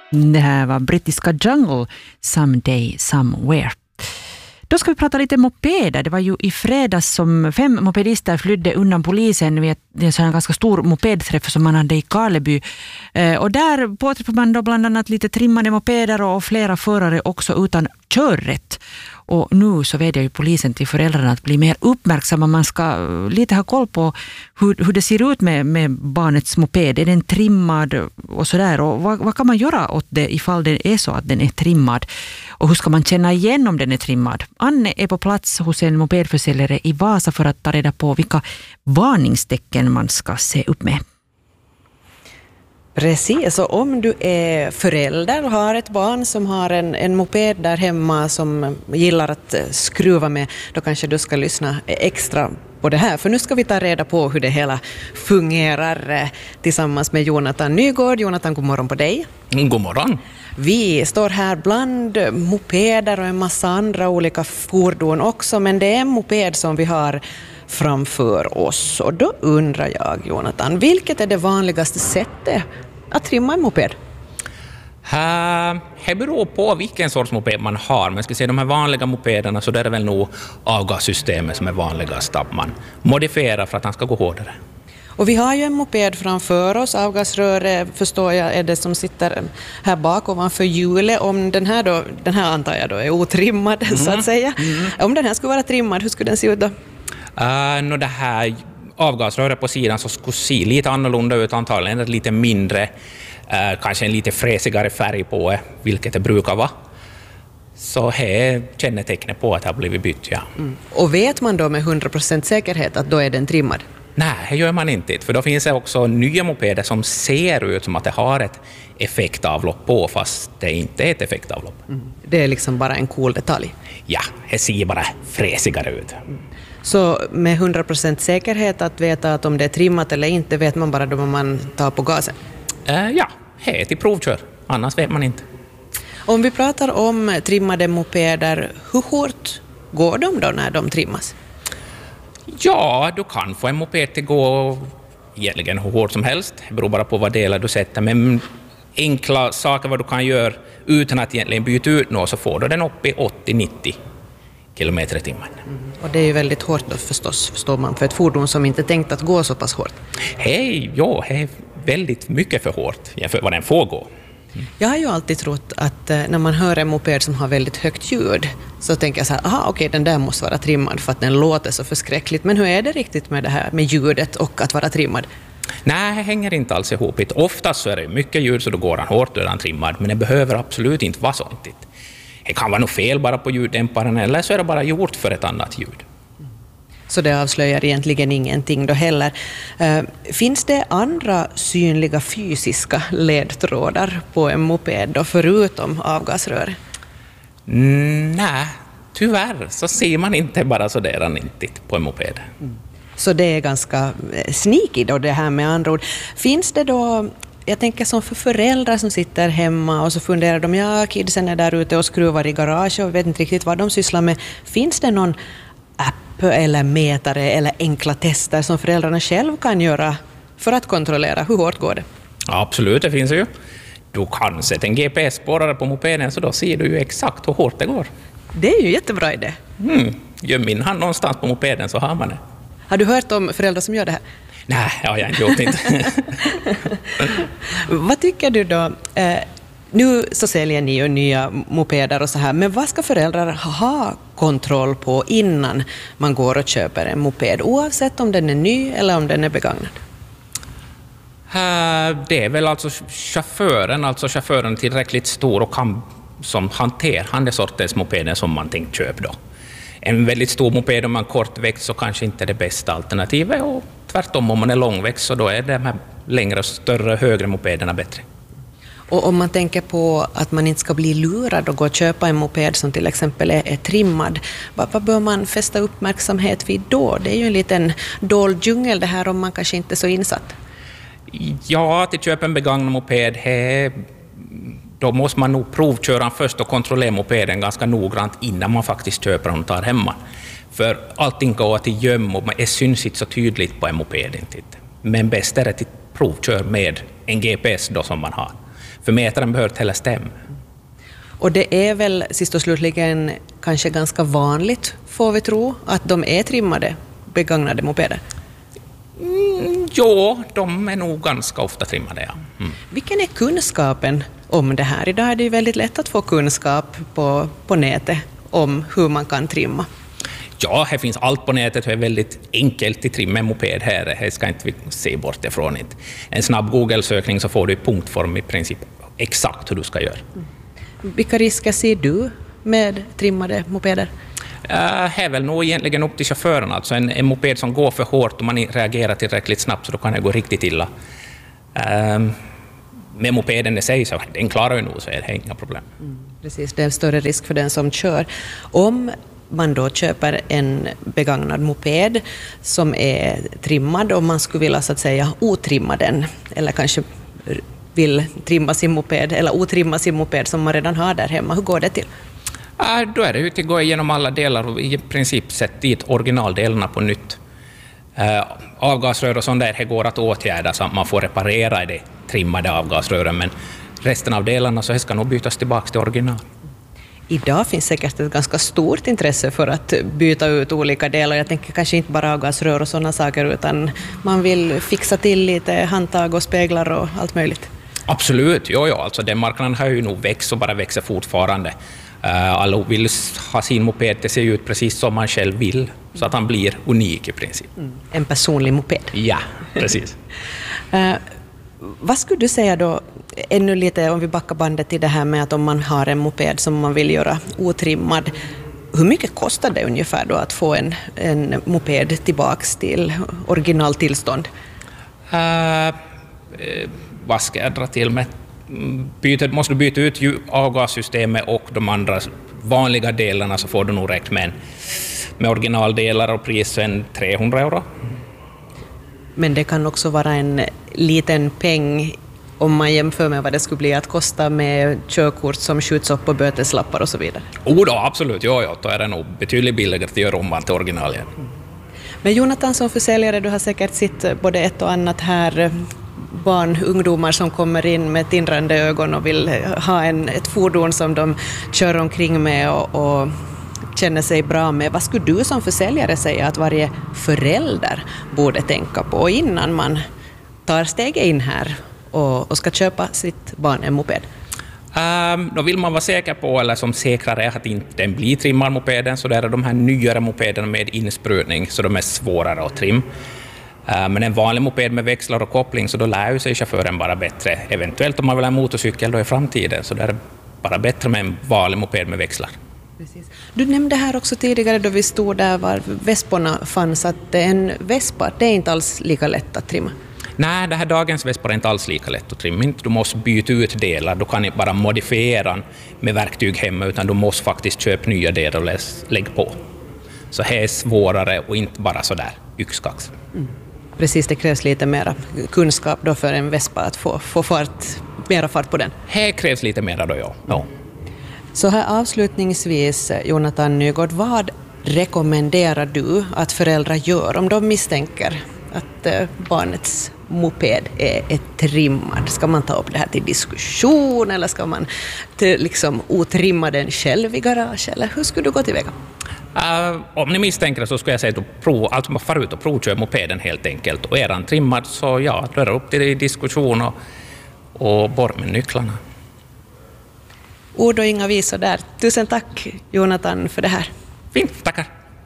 Det här var brittiska Jungle, Someday Somewhere. Då ska vi prata lite mopeder. Det var ju i fredags som 5 mopedister flydde undan polisen vid en ganska stor mopedträff som man hade i Karleby. Och där påträffade man då bland annat lite trimmade mopeder och flera förare också utan körrätt. Och nu så vädjar ju polisen till föräldrarna att bli mer uppmärksamma. Man ska lite ha koll på hur det ser ut med barnets moped. Är den trimmad och sådär? Och vad kan man göra åt det ifall det är så att den är trimmad? Och hur ska man känna igen om den är trimmad? Anne är på plats hos en mopedförsäljare i Vasa för att ta reda på vilka varningstecken man ska se upp med. Precis, och om du är förälder och har ett barn som har en moped där hemma som gillar att skruva med, då kanske du ska lyssna extra på det här. För nu ska vi ta reda på hur det hela fungerar tillsammans med Jonathan Nygård. Jonathan, god morgon på dig. God morgon. Vi står här bland mopeder och en massa andra olika fordon också, men det är en moped som vi har framför oss. Och då undrar jag, Jonathan, vilket är det vanligaste sättet att trimma en moped? Det beror på vilken sorts moped man har. Men ska säga de här vanliga mopederna så är det väl nog avgassystemet som är vanligast att man modifierar för att han ska gå hårdare. Och vi har ju en moped framför oss. Avgasrör, förstår jag, är det som sitter här bak ovanför hjulet. Om den här antar jag då är otrimmad så att säga. Om den här skulle vara trimmad, hur skulle den se ut då? Det här avgasröret på sidan så skulle se lite annorlunda ut antagligen, lite mindre, kanske en lite fräsigare färg på vilket det brukar vara. Så här kännetecknet på att det har blivit bytt, ja. Och vet man då med 100% säkerhet att då är den trimmad? Nej, det gör man inte, för då finns det också nya mopeder som ser ut som att det har ett effektavlopp på, fast det inte är ett effektavlopp. Det är liksom bara en cool detalj? Ja, det ser bara fräsigare ut. Så med 100% säkerhet att veta att om det är trimmat eller inte vet man bara då man tar på gasen? Ja, det är till provkör, annars vet man inte. Om vi pratar om trimmade mopeder, hur hårt går de då när de trimmas? Ja, du kan få en moped till gå egentligen hur hårt som helst. Det beror bara på vad delar du sätter. Men enkla saker vad du kan göra utan att egentligen byta ut något så får du den upp i 80-90 kilometer i timmen. Och det är ju väldigt hårt då förstås, förstår man, för ett fordon som inte tänkt att gå så pass hårt. Det är väldigt mycket för hårt jämfört vad den får gå. Jag har ju alltid trott att när man hör en moped som har väldigt högt ljud så tänker jag så här, den där måste vara trimmad för att den låter så förskräckligt. Men hur är det riktigt med det här med ljudet och att vara trimmad? Nej, det hänger inte alls ihop. Oftast så är det mycket ljud så då går han hårt och är han trimmad, men det behöver absolut inte vara så. Det kan vara något fel bara på ljuddämparen eller så är det bara gjort för ett annat ljud. Så det avslöjar egentligen ingenting då heller. Finns det andra synliga fysiska ledtrådar på en moped då, förutom avgasrör? Nej, tyvärr så ser man inte bara så där på en moped. Så det är ganska sneaky då det här med andra ord. Finns det då, jag tänker som för föräldrar som sitter hemma och så funderar de, kidsen är där ute och skruvar i garage och vet inte riktigt vad de sysslar med. Finns det någon app eller mätare eller enkla tester som föräldrarna själv kan göra för att kontrollera hur hårt går det? Ja, absolut, det finns ju. Du kan sätta en GPS-spårare på mopeden så då ser du ju exakt hur hårt det går. Det är ju jättebra idé. Gör min hand någonstans på mopeden så har man det. Har du hört om föräldrar som gör det här? Nej, jag har inte gjort inte. Vad tycker du då? Nu så säljer ni ju nya mopeder och så här, men vad ska föräldrar ha kontroll på innan man går och köper en moped, oavsett om den är ny eller om den är begagnad? Det är väl alltså chauffören tillräckligt stor och kan som hanterar den sortens mopeden som man tänkt köpa då. En väldigt stor moped om man kort växt så kanske inte är det bästa alternativet och tvärtom om man är långväxt så då är de här längre, större, högre mopederna bättre. Och om man tänker på att man inte ska bli lurad och gå och köpa en moped som till exempel är trimmad, vad bör man fästa uppmärksamhet vid då? Det är ju en liten dold djungel det här om man kanske inte är så insatt. Ja, till köpa en begagnad moped, då måste man nog provköra först och kontrollera mopeden ganska noggrant innan man faktiskt köper den och tar hemma. För allting går till göm och det syns inte så tydligt på en moped. Men bäst är det att provkör med en GPS då som man har. För mätaren behöver inte heller stämma. Och det är väl sist och slutligen kanske ganska vanligt, får vi tro, att de är trimmade, begagnade mopeder? Jo, de är nog ganska ofta trimmade, ja. Vilken är kunskapen om det här? Idag är det ju väldigt lätt att få kunskap på nätet om hur man kan trimma. Ja, här finns allt på nätet. Det är väldigt enkelt att trimma en moped här. Här ska inte vi se bort ifrån. En snabb Google-sökning så får du i punktform i princip exakt hur du ska göra. Vilka risker ser du med trimmade mopeder? Här är väl nog egentligen upp till chauffören. Alltså en moped som går för hårt och man reagerar tillräckligt snabbt så då kan det gå riktigt illa. Med mopeden i sig så den klarar ju nog, så är det inga problem. Precis, det är en större risk för den som kör. Om man då köper en begagnad moped som är trimmad och man skulle vilja så att säga otrimma den, eller kanske vill trimma sin moped eller otrimma sin moped som man redan har där hemma, hur går det till? Då är det ju att gå igenom alla delar och i princip sätta dit originaldelarna på nytt. Avgasrör och sånt där går att åtgärda så att man får reparera det trimmade avgasrören, men resten av delarna så ska nog bytas tillbaka till original. Idag finns säkert ett ganska stort intresse för att byta ut olika delar. Jag tänker kanske inte bara avgasrör och sådana saker, utan man vill fixa till lite handtag och speglar och allt möjligt. Absolut, jo, alltså den marknaden har ju nog växt och bara växer fortfarande. Alla vill ha sin moped att se ut precis som man själv vill, så att han blir unik i princip. En personlig moped. Ja, precis. Vad skulle du säga då, ännu lite om vi backar bandet till det här med att om man har en moped som man vill göra otrimmad, hur mycket kostar det ungefär då att få en moped tillbaks till originaltillstånd? Vad ska jag dra till med? Måste du byta ut avgassystemet och de andra vanliga delarna så får du nog räkna med originaldelar och prisen 300 euro. Men det kan också vara en liten peng om man jämför med vad det skulle bli att kosta med körkort som skjuts upp på böteslappar och så vidare. Då, absolut. Ja, då är det nog betydligt billigare att göra om man till original igen. Men Jonathan, som försäljare, du har säkert sett både ett och annat här, barn, ungdomar som kommer in med tindrande ögon och vill ha ett fordon som de kör omkring med och känner sig bra med. Vad skulle du som försäljare säga att varje förälder borde tänka på innan man tar steget in här och ska köpa sitt barn en moped? Då vill man vara säker på, eller som säkrare, att inte den blir trimmad mopeden, så där är de här nyare mopederna med insprutning, så de är svårare att trimma. Men en vanlig moped med växlar och koppling, så då lär ju sig chauffören bara bättre. Eventuellt om man vill ha motorcykel då i framtiden, så det är bara bättre med en vanlig moped med växlar. Precis. Du nämnde här också tidigare då vi stod där var vesporna fanns att en vespa, det är inte alls lika lätt att trimma. Nej, det här dagens vespor är inte alls lika lätt att trimma. Du måste byta ut delar, du kan inte bara modifiera med verktyg hemma, utan du måste faktiskt köpa nya delar och lägga på. Så här är svårare och inte bara så där yxkax. Precis, det krävs lite mera kunskap då för en vespa att få mera fart på den. Här krävs lite mera då, ja. Så här avslutningsvis, Jonathan Nygård, vad rekommenderar du att föräldrar gör om de misstänker att barnets moped är trimmad? Ska man ta upp det här till diskussion eller ska man liksom otrimma den själv i garage? Eller hur skulle du gå tillväga? Om ni misstänker det så ska jag säga att man far ut och provkör mopeden helt enkelt. Och är den trimmad så ja, då är det upp till diskussion och borr med nycklarna. Ord och inga visor där. Tusen tack, Jonathan, för det här. Fint, tackar.